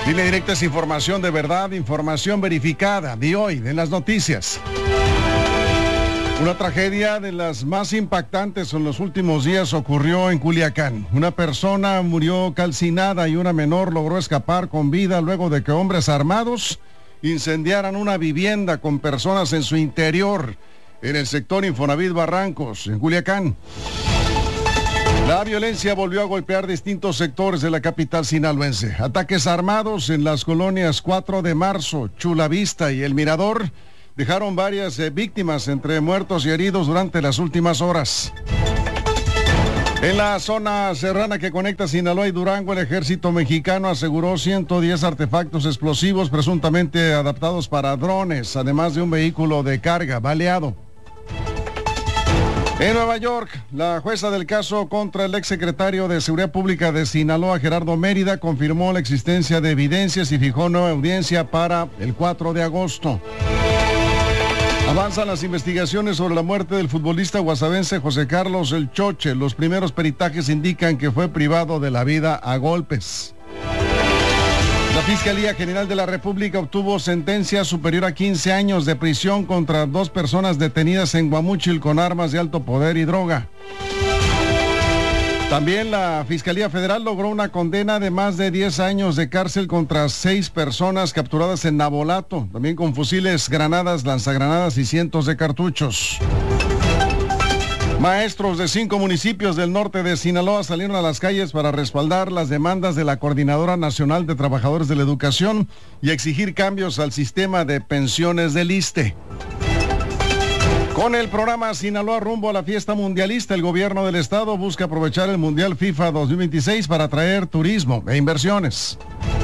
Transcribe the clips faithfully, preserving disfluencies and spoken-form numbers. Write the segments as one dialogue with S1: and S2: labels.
S1: Línea Directa es información de verdad, información verificada de hoy en las noticias. Una tragedia de las más impactantes en los últimos días ocurrió en Culiacán. Una persona murió calcinada y una menor logró escapar con vida luego de que hombres armados incendiaran una vivienda con personas en su interior en el sector Infonavit Barrancos, en Culiacán. La violencia volvió a golpear distintos sectores de la capital sinaloense. Ataques armados en las colonias cuatro de marzo, Chulavista y El Mirador dejaron varias eh, víctimas entre muertos y heridos durante las últimas horas. En la zona serrana que conecta Sinaloa y Durango, el ejército mexicano aseguró ciento diez artefactos explosivos presuntamente adaptados para drones, además de un vehículo de carga baleado. En Nueva York, la jueza del caso contra el exsecretario de Seguridad Pública de Sinaloa, Gerardo Mérida, confirmó la existencia de evidencias y fijó nueva audiencia para el cuatro de agosto. Avanzan las investigaciones sobre la muerte del futbolista guasavense José Carlos El Choche. Los primeros peritajes indican que fue privado de la vida a golpes. La Fiscalía General de la República obtuvo sentencia superior a quince años de prisión contra dos personas detenidas en Guamúchil con armas de alto poder y droga. También la Fiscalía Federal logró una condena de más de diez años de cárcel contra seis personas capturadas en Navolato, también con fusiles, granadas, lanzagranadas y cientos de cartuchos. Maestros de cinco municipios del norte de Sinaloa salieron a las calles para respaldar las demandas de la Coordinadora Nacional de Trabajadores de la Educación y exigir cambios al sistema de pensiones del ISSSTE. Con el programa Sinaloa rumbo a la fiesta mundialista, el gobierno del estado busca aprovechar el Mundial FIFA dos mil veintiséis para atraer turismo e inversiones.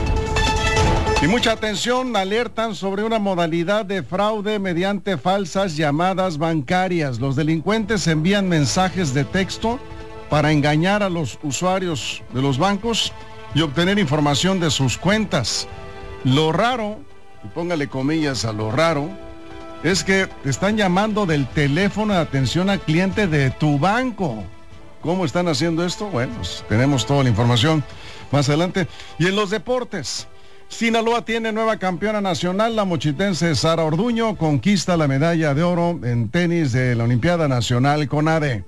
S1: Y mucha atención, alertan sobre una modalidad de fraude mediante falsas llamadas bancarias. Los delincuentes envían mensajes de texto para engañar a los usuarios de los bancos y obtener información de sus cuentas. Lo raro, y póngale comillas a lo raro, es que te están llamando del teléfono de atención al cliente de tu banco. ¿Cómo están haciendo esto? Bueno, pues tenemos toda la información más adelante. Y en los deportes, Sinaloa tiene nueva campeona nacional. La mochitense Sara Orduño conquista la medalla de oro en tenis de la Olimpiada Nacional CONADE.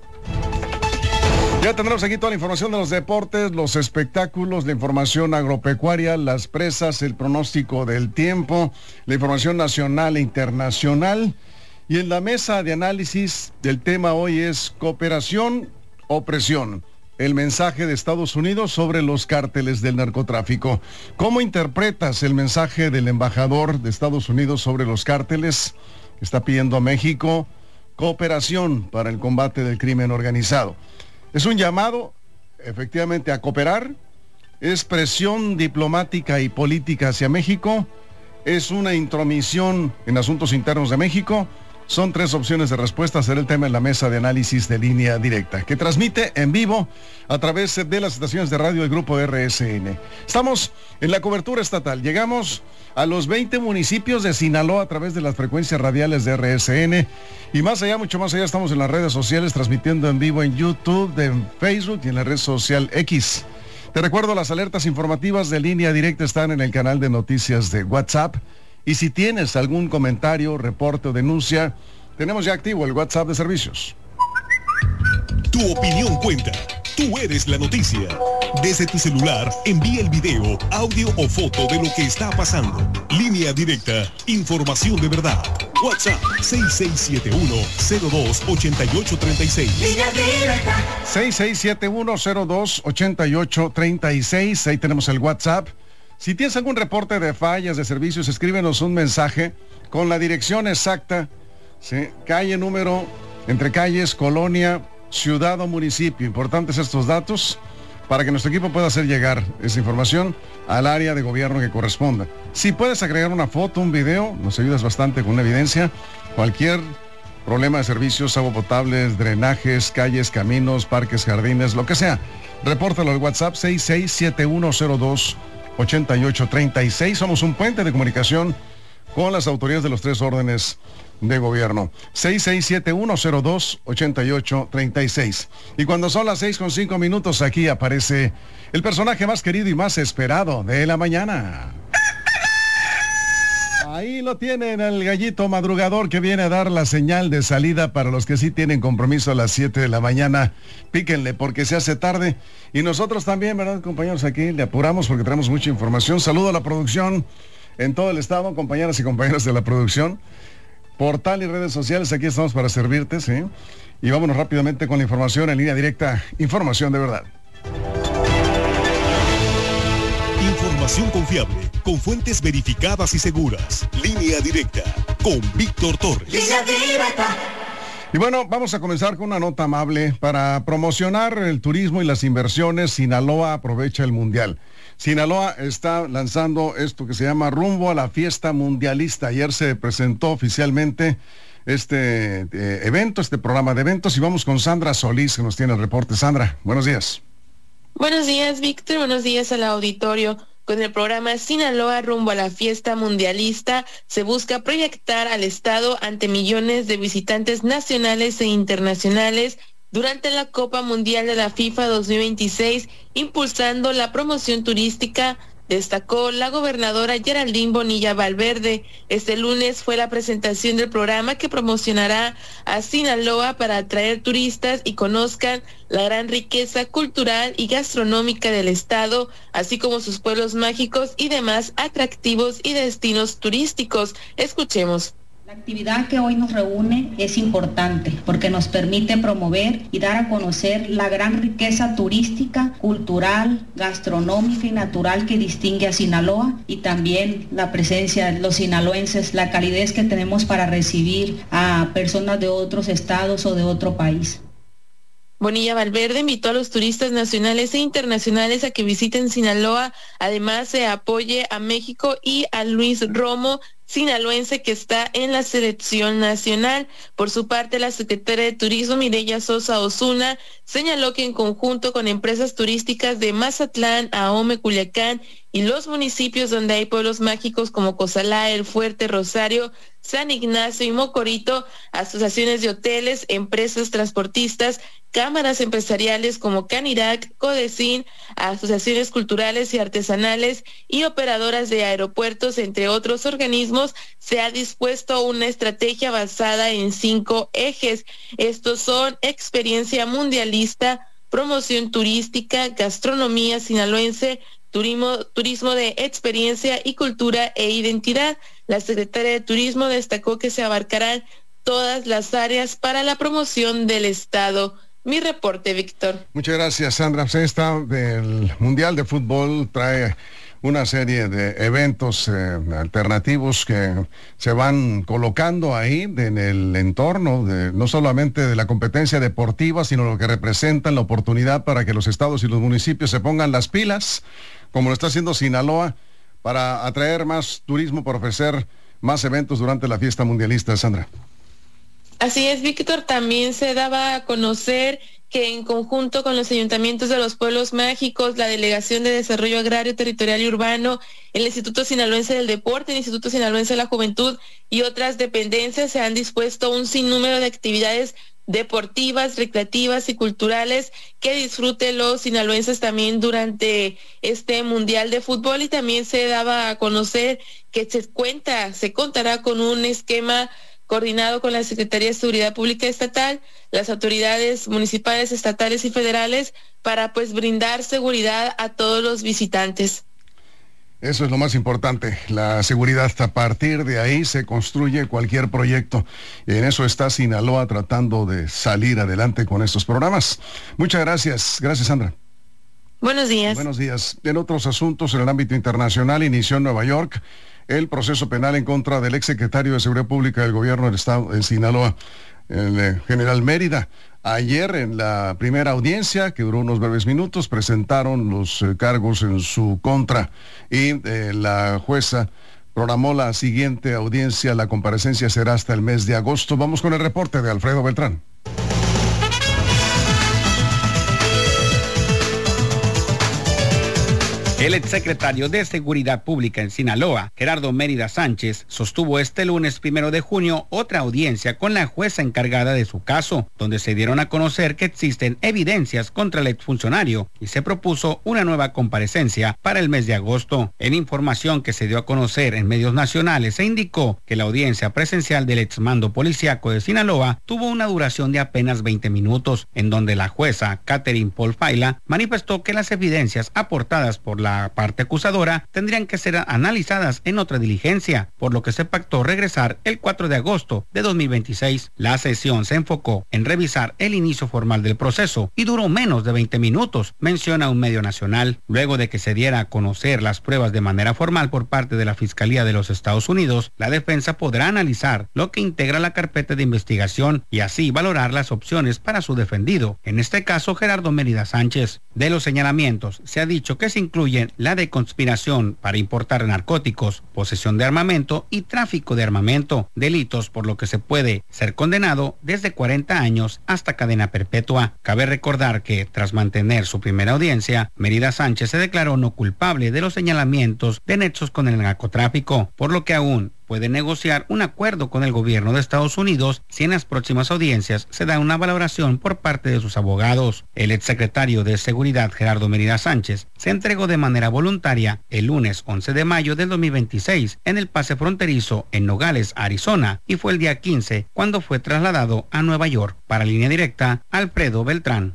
S1: Ya tendremos aquí toda la información de los deportes, los espectáculos, la información agropecuaria, las presas, el pronóstico del tiempo, la información nacional e internacional. Y en la mesa de análisis del tema hoy es cooperación o presión. El mensaje de Estados Unidos sobre los cárteles del narcotráfico. ¿Cómo interpretas el mensaje del embajador de Estados Unidos sobre los cárteles? Está pidiendo a México cooperación para el combate del crimen organizado. Es un llamado, efectivamente, a cooperar. Es presión diplomática y política hacia México. Es una intromisión en asuntos internos de México. Son tres opciones de respuesta. Será el tema en la mesa de análisis de Línea Directa, que transmite en vivo a través de las estaciones de radio del Grupo R S N. Estamos en la cobertura estatal. Llegamos a los veinte municipios de Sinaloa a través de las frecuencias radiales de R S N. Y más allá, mucho más allá, estamos en las redes sociales, transmitiendo en vivo en YouTube, en Facebook y en la red social X. Te recuerdo, las alertas informativas de Línea Directa están en el canal de noticias de WhatsApp. Y si tienes algún comentario, reporte o denuncia, tenemos ya activo el WhatsApp de servicios.
S2: Tu opinión cuenta. Tú eres la noticia. Desde tu celular, envía el video, audio o foto de lo que está pasando. Línea Directa. Información de verdad. WhatsApp seis seis siete uno cero dos ocho ocho tres seis.
S3: Línea Directa.
S1: seis seis siete uno cero dos ocho ocho tres seis. Ahí tenemos el WhatsApp. Si tienes algún reporte de fallas de servicios, escríbenos un mensaje con la dirección exacta, ¿sí? Calle, número, entre calles, colonia, ciudad o municipio. Importantes estos datos para que nuestro equipo pueda hacer llegar esa información al área de gobierno que corresponda. Si puedes agregar una foto, un video, nos ayudas bastante con una evidencia. Cualquier problema de servicios, agua potable, drenajes, calles, caminos, parques, jardines, lo que sea, repórtalo al WhatsApp seis seis siete uno cero dos ocho ocho tres seis. Somos un puente de comunicación con las autoridades de los tres órdenes de gobierno. seis seis siete uno cero dos ocho ocho tres seis. Y cuando son las seis con cinco minutos, aquí aparece el personaje más querido y más esperado de la mañana. Ahí lo tienen, el gallito madrugador que viene a dar la señal de salida para los que sí tienen compromiso a las siete de la mañana. Píquenle porque se hace tarde. Y nosotros también, ¿verdad, compañeros? Aquí le apuramos porque tenemos mucha información. Saludo a la producción en todo el estado, compañeras y compañeros de la producción. Portal y redes sociales, aquí estamos para servirte, ¿sí? Y vámonos rápidamente con la información en línea directa. Información de verdad.
S2: Información confiable, con fuentes verificadas y seguras. Línea directa, con Víctor Torres. Línea directa.
S1: Y bueno, vamos a comenzar con una nota amable. Para promocionar el turismo y las inversiones, Sinaloa aprovecha el Mundial. Sinaloa está lanzando esto que se llama Rumbo a la Fiesta Mundialista. Ayer se presentó oficialmente este eh, evento, este programa de eventos, y vamos con Sandra Solís, que nos tiene el reporte. Sandra, buenos días.
S3: Buenos días, Víctor. Buenos días al auditorio. Con el programa Sinaloa Rumbo a la Fiesta Mundialista, se busca proyectar al Estado ante millones de visitantes nacionales e internacionales durante la Copa Mundial de la FIFA dos mil veintiséis, impulsando la promoción turística, destacó la gobernadora Geraldine Bonilla Valverde. Este lunes fue la presentación del programa que promocionará a Sinaloa para atraer turistas y conozcan la gran riqueza cultural y gastronómica del estado, así como sus pueblos mágicos y demás atractivos y destinos turísticos. Escuchemos.
S4: La actividad que hoy nos reúne es importante porque nos permite promover y dar a conocer la gran riqueza turística, cultural, gastronómica y natural que distingue a Sinaloa, y también la presencia de los sinaloenses, la calidez que tenemos para recibir a personas de otros estados o de otro país.
S3: Bonilla Valverde invitó a los turistas nacionales e internacionales a que visiten Sinaloa. Además, se apoye a México y a Luis Romo, sinaloense que está en la selección nacional. Por su parte, la secretaria de Turismo, Mireya Sosa Osuna, señaló que en conjunto con empresas turísticas de Mazatlán, Ahome, Culiacán y los municipios donde hay pueblos mágicos como Cozalá, El Fuerte, Rosario, San Ignacio y Mocorito, asociaciones de hoteles, empresas transportistas, cámaras empresariales como Canirac, Codecin, asociaciones culturales y artesanales y operadoras de aeropuertos, entre otros organismos, se ha dispuesto una estrategia basada en cinco ejes. Estos son experiencia mundialista, promoción turística, gastronomía sinaloense, Turismo, turismo de experiencia y cultura e identidad. La secretaria de Turismo destacó que se abarcarán todas las áreas para la promoción del Estado. Mi reporte, Víctor.
S1: Muchas gracias, Sandra. Esta del Mundial de Fútbol trae una serie de eventos eh, alternativos que se van colocando ahí en el entorno, de, no solamente de la competencia deportiva, sino lo que representan la oportunidad para que los estados y los municipios se pongan las pilas, como lo está haciendo Sinaloa, para atraer más turismo, para ofrecer más eventos durante la fiesta mundialista. Sandra.
S3: Así es, Víctor. También se daba a conocer que en conjunto con los ayuntamientos de los pueblos mágicos, la Delegación de Desarrollo Agrario, Territorial y Urbano, el Instituto Sinaloense del Deporte, el Instituto Sinaloense de la Juventud y otras dependencias se han dispuesto un sinnúmero de actividades deportivas, recreativas y culturales que disfruten los sinaloenses también durante este Mundial de Fútbol. Y también se daba a conocer que se cuenta, se contará con un esquema coordinado con la Secretaría de Seguridad Pública Estatal, las autoridades municipales, estatales y federales, para pues brindar seguridad a todos los visitantes.
S1: Eso es lo más importante, la seguridad. A partir de ahí se construye cualquier proyecto. Y en eso está Sinaloa tratando de salir adelante con estos programas. Muchas gracias. Gracias, Sandra.
S3: Buenos días.
S1: Buenos días. En otros asuntos, en el ámbito internacional, inició en Nueva York el proceso penal en contra del exsecretario de Seguridad Pública del Gobierno del Estado de Sinaloa, el eh, general Mérida. Ayer, en la primera audiencia, que duró unos breves minutos, presentaron los eh, cargos en su contra y eh, la jueza programó la siguiente audiencia. La comparecencia será hasta el mes de agosto. Vamos con el reporte de Alfredo Beltrán.
S5: El exsecretario de Seguridad Pública en Sinaloa, Gerardo Mérida Sánchez, sostuvo este lunes primero de junio otra audiencia con la jueza encargada de su caso, donde se dieron a conocer que existen evidencias contra el exfuncionario y se propuso una nueva comparecencia para el mes de agosto. En información que se dio a conocer en medios nacionales, se indicó que la audiencia presencial del exmando policíaco de Sinaloa tuvo una duración de apenas veinte minutos, en donde la jueza, Catherine Paul Faila, manifestó que las evidencias aportadas por la La parte acusadora tendrían que ser analizadas en otra diligencia, por lo que se pactó regresar el cuatro de agosto de dos mil veintiséis. La sesión se enfocó en revisar el inicio formal del proceso y duró menos de veinte minutos, menciona un medio nacional. Luego de que se diera a conocer las pruebas de manera formal por parte de la Fiscalía de los Estados Unidos, la defensa podrá analizar lo que integra la carpeta de investigación y así valorar las opciones para su defendido, en este caso Gerardo Mérida Sánchez. De los señalamientos, se ha dicho que se incluyen la de conspiración para importar narcóticos, posesión de armamento y tráfico de armamento, delitos por lo que se puede ser condenado desde cuarenta años hasta cadena perpetua. Cabe recordar que, tras mantener su primera audiencia, Mérida Sánchez se declaró no culpable de los señalamientos de nexos con el narcotráfico, por lo que aún puede negociar un acuerdo con el gobierno de Estados Unidos si en las próximas audiencias se da una valoración por parte de sus abogados. El exsecretario de Seguridad, Gerardo Mérida Sánchez, se entregó de manera voluntaria el lunes once de mayo del dos mil veintiséis en el pase fronterizo en Nogales, Arizona, y fue el día quince cuando fue trasladado a Nueva York. Para Línea Directa, Alfredo Beltrán.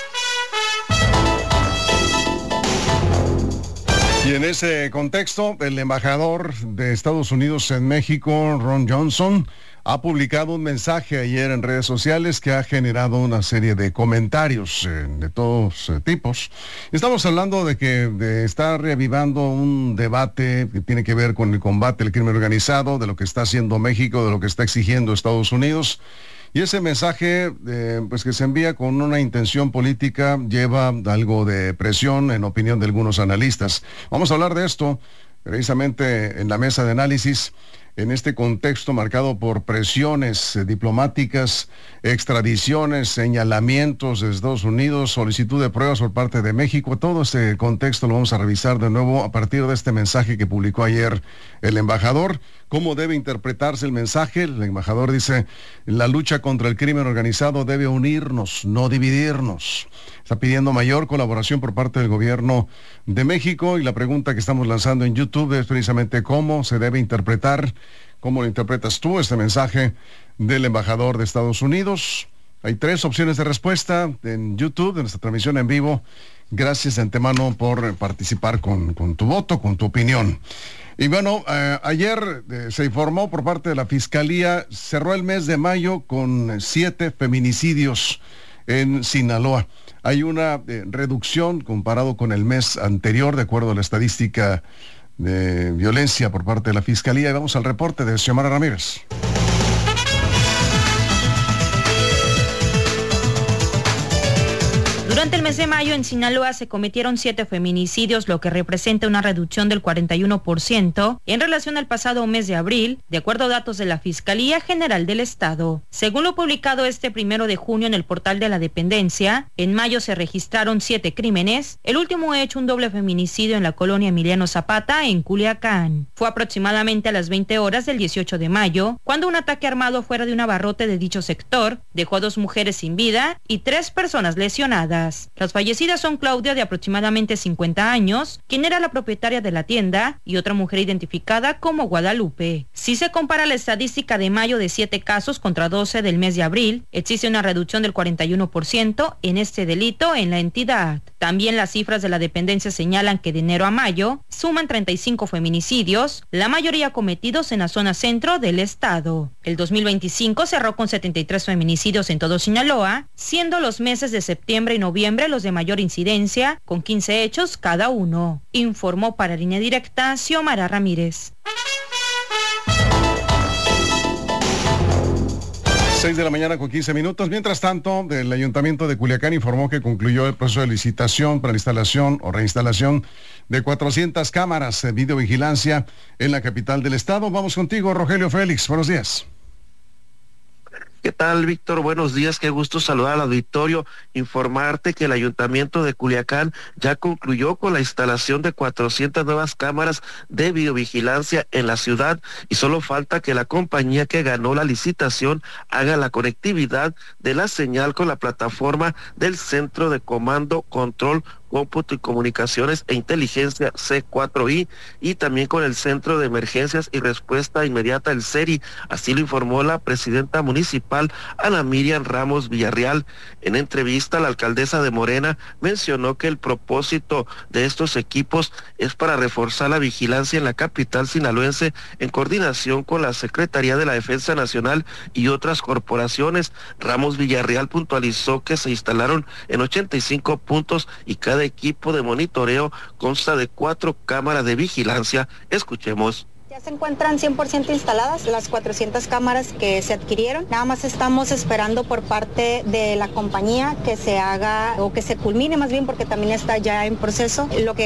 S1: Y en ese contexto, el embajador de Estados Unidos en México, Ron Johnson, ha publicado un mensaje ayer en redes sociales que ha generado una serie de comentarios eh, de todos eh, tipos. Estamos hablando de que de está reavivando un debate que tiene que ver con el combate al crimen organizado, de lo que está haciendo México, de lo que está exigiendo Estados Unidos. Y ese mensaje, eh, pues que se envía con una intención política, lleva algo de presión en opinión de algunos analistas. Vamos a hablar de esto precisamente en la mesa de análisis, en este contexto marcado por presiones eh, diplomáticas, extradiciones, señalamientos de Estados Unidos, solicitud de pruebas por parte de México. Todo este contexto lo vamos a revisar de nuevo a partir de este mensaje que publicó ayer el embajador. ¿Cómo debe interpretarse el mensaje? El embajador dice, la lucha contra el crimen organizado debe unirnos, no dividirnos. Está pidiendo mayor colaboración por parte del gobierno de México y la pregunta que estamos lanzando en YouTube es precisamente cómo se debe interpretar, cómo lo interpretas tú este mensaje del embajador de Estados Unidos. Hay tres opciones de respuesta en YouTube, en nuestra transmisión en vivo. Gracias de antemano por participar con, con tu voto, con tu opinión. Y bueno, eh, ayer eh, se informó por parte de la Fiscalía, cerró el mes de mayo con siete feminicidios en Sinaloa. Hay una eh, reducción comparado con el mes anterior, de acuerdo a la estadística de violencia por parte de la Fiscalía. Y vamos al reporte de Xiomara Ramírez.
S6: Durante el mes de mayo en Sinaloa se cometieron siete feminicidios, lo que representa una reducción del cuarenta y uno por ciento en relación al pasado mes de abril, de acuerdo a datos de la Fiscalía General del Estado. Según lo publicado este primero de junio en el portal de la dependencia, en mayo se registraron siete crímenes, el último hecho un doble feminicidio en la colonia Emiliano Zapata, en Culiacán. Fue aproximadamente a las veinte horas del dieciocho de mayo, cuando un ataque armado fuera de un abarrote de dicho sector dejó a dos mujeres sin vida y tres personas lesionadas. Las fallecidas son Claudia, de aproximadamente cincuenta años, quien era la propietaria de la tienda, y otra mujer identificada como Guadalupe. Si se compara la estadística de mayo de siete casos contra doce del mes de abril, existe una reducción del cuarenta y uno por ciento en este delito en la entidad. También las cifras de la dependencia señalan que de enero a mayo suman treinta y cinco feminicidios, la mayoría cometidos en la zona centro del estado. El dos mil veinticinco cerró con setenta y tres feminicidios en todo Sinaloa, siendo los meses de septiembre y noviembre los de mayor incidencia, con quince hechos cada uno. Informó para Línea Directa Xiomara Ramírez.
S1: seis de la mañana con quince minutos. Mientras tanto, el Ayuntamiento de Culiacán informó que concluyó el proceso de licitación para la instalación o reinstalación de cuatrocientas cámaras de videovigilancia en la capital del estado. Vamos contigo, Rogelio Félix. Buenos días.
S7: ¿Qué tal, Víctor? Buenos días, qué gusto saludar al auditorio, informarte que el Ayuntamiento de Culiacán ya concluyó con la instalación de cuatrocientas nuevas cámaras de videovigilancia en la ciudad y solo falta que la compañía que ganó la licitación haga la conectividad de la señal con la plataforma del Centro de Comando, Control, Cómputo y Comunicaciones e Inteligencia C cuatro I y también con el Centro de Emergencias y Respuesta Inmediata, el C E R I. Así lo informó la presidenta municipal Ana Miriam Ramos Villarreal. En entrevista, la alcaldesa de Morena mencionó que el propósito de estos equipos es para reforzar la vigilancia en la capital sinaloense en coordinación con la Secretaría de la Defensa Nacional y otras corporaciones. Ramos Villarreal puntualizó que se instalaron en ochenta y cinco puntos y cada equipo de monitoreo consta de cuatro cámaras de vigilancia. Escuchemos.
S8: Ya se encuentran cien por ciento instaladas las cuatrocientas cámaras que se adquirieron. Nada más estamos esperando por parte de la compañía que se haga o que se culmine más bien porque también está ya en proceso lo que